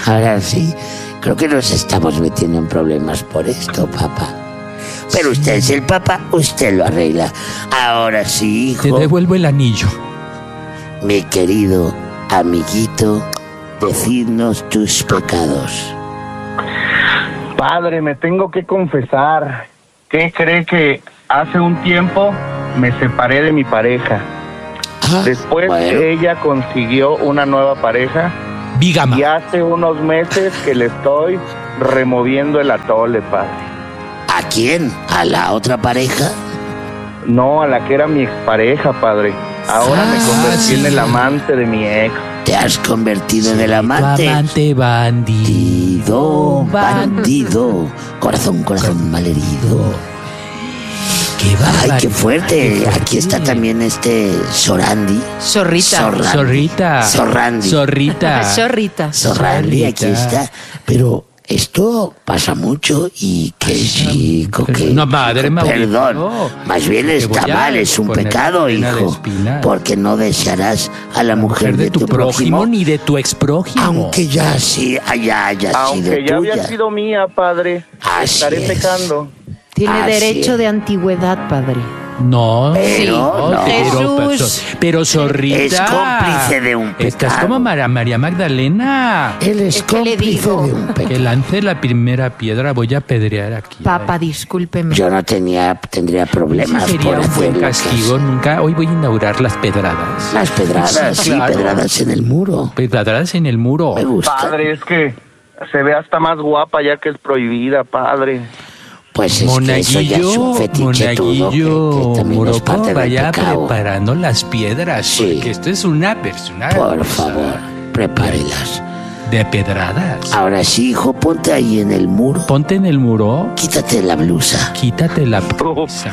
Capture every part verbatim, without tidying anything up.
Ahora sí, creo que nos estamos metiendo en problemas por esto, papá. Pero usted es el papá, usted lo arregla. Ahora sí, hijo. Te devuelvo el anillo. Mi querido amiguito, decidnos tus pecados. Padre, me tengo que confesar. ¿Qué cree que hace un tiempo me separé de mi pareja? Ah, Después bueno. ella consiguió una nueva pareja. Bígama. Y hace unos meses que le estoy removiendo el atole, padre. ¿A quién? ¿A la otra pareja? No, a la que era mi expareja, padre. Ahora Ah, me convertí sí. en el amante de mi ex. Te has convertido en el amante. Tu amante bandido. Bandido, bandido. Corazón, corazón malherido. Qué Ay, qué fuerte. Aquí está también este Sorandi. Zorrita. Sorrandi. Zorrita. Sorrandi. Zorrita. Zorrita. Sorrandi, aquí Zorrita. está. Pero esto pasa mucho y qué chico, que... No, madre, Mauricio. Perdón, más bien está voy a mal, es un poner pecado, cadena de hijo. espinas. Porque no desearás a la mujer Mujer de tu prójimo ni de tu exprójimo. aunque ya sí haya, haya Aunque sido ya tuya. había sido mía, padre. Así Estaré es. pecando. Tiene Así derecho es. de antigüedad, padre. No, Pero no. pero, pero, Jesús. pero Zorrita. Es cómplice de un Estás pecado. como María, María Magdalena. Él es ¿Qué le cómplice digo? de un Que pecado. lance la primera piedra, voy a pedrear aquí. Papá, discúlpeme. Yo no tenía, tendría Ese problemas sería por un hacer buen lo que castigo. hace. Nunca, hoy voy a inaugurar las pedradas. Las pedradas, Sí, sí, claro. pedradas en el muro. Pedradas en el muro. Me gusta. Padre, es que se ve hasta más guapa ya que es prohibida, padre. Pues es que eso ya es un fetiche tudo, que, Monaguillo, que también es Morocco, parte del vaya pecado. preparando las piedras, Sí. porque esto es una persona Por favor, prepárelas. de pedradas. Ahora sí, hijo, ponte ahí en el muro. Ponte en el muro, Quítate la blusa. quítate la blusa.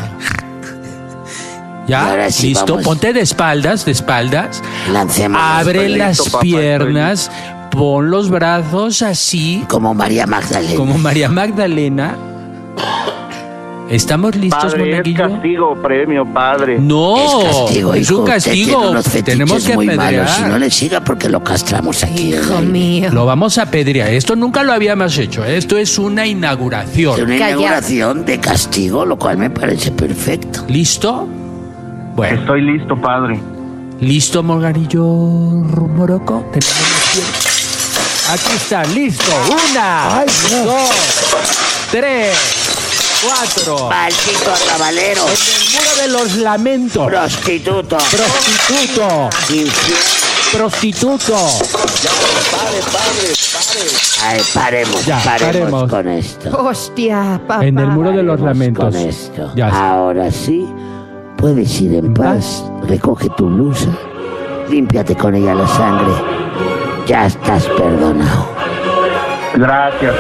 Y Ya, ahora sí, listo, vamos. ponte de espaldas, de espaldas. Lancemos Abre Estoy las listo, papá, piernas, pon los brazos así, como María Magdalena. como María Magdalena. ¿Estamos listos, Padre, es monaguillo? castigo, premio, padre. No, Es castigo, es hijo. un Usted tiene castigo. unos fetiches Tenemos que muy malos. Si no apedrear. le siga porque lo castramos aquí. en Hijo el- mío. Lo vamos a apedrear. Esto nunca lo habíamos hecho. ¿eh? Esto es una Es inauguración. una Calla. inauguración de castigo, lo cual me parece perfecto. ¿Listo? Bueno, Estoy listo, padre. ¿listo, Morgarillo Morocco? Tenemos las piernas. Aquí está, listo. Una, dos, tres, cuatro. Maldito arrabalero, En el muro de los lamentos. prostituto, Prostituto, infiel. prostituto. Padre, padre, padre. Ay, paremos, Ya, paremos, paremos. con esto. Hostia, papá. En el muro de los Paremos lamentos. Con esto. Ya está. Ahora sí, puedes ir en ¿En paz. Recoge tu blusa, límpiate con ella la sangre. Ya estás perdonado. Gracias.